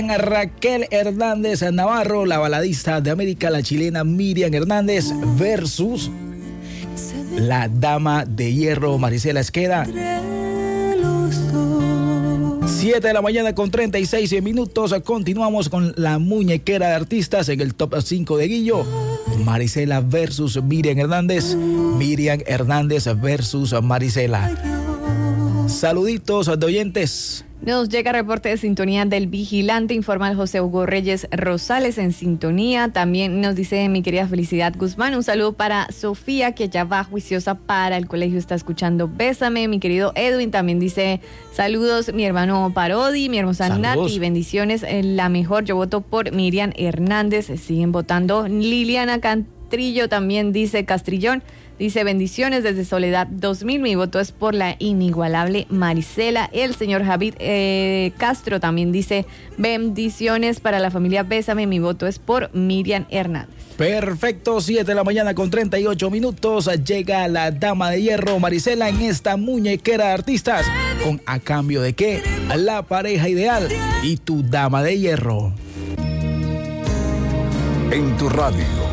Raquel Hernández Navarro, la baladista de América, la chilena Miriam Hernández versus la dama de hierro Marisela Esqueda. 7 de la mañana con 36 minutos. Continuamos con la muñequera de artistas en el top 5 de Guillo. Marisela versus Miriam Hernández. Miriam Hernández versus Marisela. Saluditos de oyentes. Nos llega reporte de sintonía del vigilante, informa el José Hugo Reyes Rosales en sintonía. También nos dice mi querida Felicidad Guzmán, un saludo para Sofía, que ya va juiciosa para el colegio, está escuchando Bésame. Mi querido Edwin también dice saludos, mi hermano Parodi, mi hermosa Nati, bendiciones, la mejor, yo voto por Miriam Hernández, siguen votando. Liliana Castrillo también dice Castrillón. Dice, bendiciones desde Soledad 2000, mi voto es por la inigualable Marisela. El señor Javid Castro también dice, bendiciones para la familia Bésame, mi voto es por Miriam Hernández. Perfecto, 7 de la mañana con 38 minutos. Llega la dama de hierro Marisela en esta muñequera de artistas. ¿Con a cambio de qué? La pareja ideal y tu dama de hierro. En tu radio